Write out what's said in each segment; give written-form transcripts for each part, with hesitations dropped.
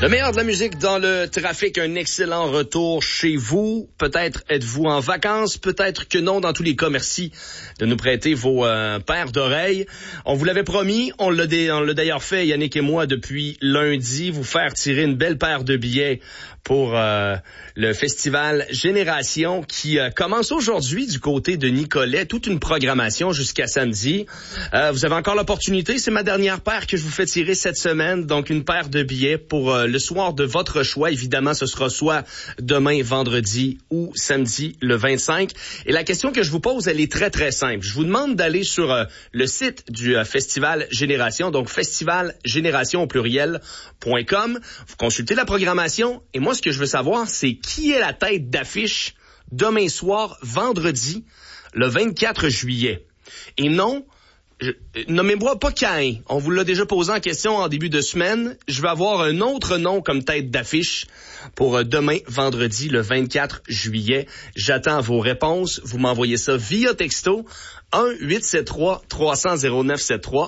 Le meilleur de la musique dans le trafic, un excellent retour chez vous. Peut-être êtes-vous en vacances, peut-être que non. Dans tous les cas, merci de nous prêter vos paires d'oreilles. On vous l'avait promis, on l'a d'ailleurs fait, Yannick et moi, depuis lundi, vous faire tirer une belle paire de billets pour le festival Génération qui commence aujourd'hui du côté de Nicolet. Toute une programmation jusqu'à samedi. Vous avez encore l'opportunité. C'est ma dernière paire que je vous fais tirer cette semaine. Donc, une paire de billets pour le soir de votre choix. Évidemment, ce sera soit demain, vendredi ou samedi, le 25. Et la question que je vous pose, elle est très, très simple. Je vous demande d'aller sur le site du Festival Génération. Donc, festivalgénération au pluriel.com. Vous consultez la programmation. Et moi, ce que je veux savoir, c'est qui est la tête d'affiche demain soir, vendredi, le 24 juillet. Et non, nommez-moi pas Caïn. On vous l'a déjà posé en question en début de semaine. Je vais avoir un autre nom comme tête d'affiche pour demain, vendredi, le 24 juillet. J'attends vos réponses. Vous m'envoyez ça via texto 1-873-300-0973.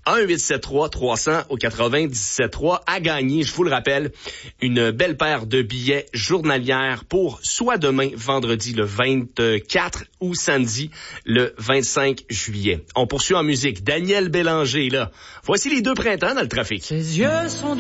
1-873-300-97-3 à gagner, je vous le rappelle, une belle paire de billets journalières pour soit demain, vendredi, le 24 ou samedi, le 25 juillet. On poursuit en musique. Daniel Bélanger, là. Voici les deux printemps dans le trafic. Ses yeux sont